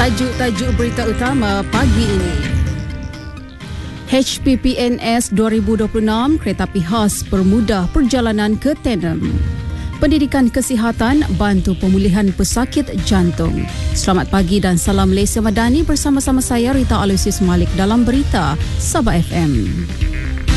Tajuk-tajuk berita utama pagi ini. HPPNS 2026, keretapi khas permudah perjalanan ke Tenem. Pendidikan kesihatan bantu pemulihan pesakit jantung. Selamat pagi dan salam Malaysia Madani, bersama-sama saya Rita Aloysius Malik dalam berita Sabah FM.